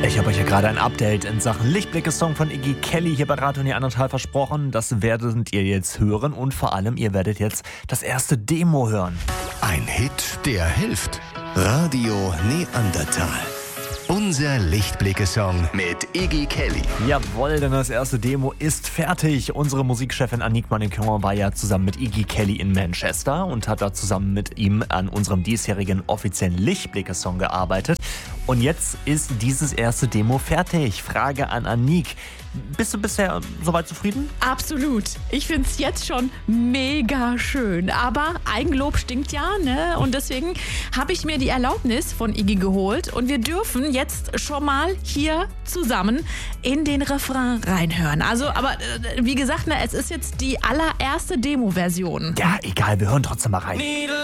Ich habe euch ja gerade ein Update in Sachen Lichtblicke-Song von Iggy Kelly hier bei Radio Neandertal versprochen. Das werdet ihr jetzt hören und vor allem, ihr werdet jetzt das erste Demo hören. Ein Hit, der hilft. Radio Neandertal. Unser Lichtblicke-Song mit Iggy Kelly. Jawohl, denn das erste Demo ist fertig. Unsere Musikchefin Annick Manicon war ja zusammen mit Iggy Kelly in Manchester und hat da zusammen mit ihm an unserem diesjährigen offiziellen Lichtblicke-Song gearbeitet. Und jetzt ist dieses erste Demo fertig. Frage an Annick. Bist du bisher soweit zufrieden? Absolut. Ich finde es jetzt schon mega schön. Aber Eigenlob stinkt ja, ne? Und deswegen habe ich mir die Erlaubnis von Iggy geholt. Und wir dürfen jetzt schon mal hier zusammen in den Refrain reinhören. Also, aber wie gesagt, ne, es ist jetzt die allererste Demo-Version. Ja, egal, wir hören trotzdem mal rein.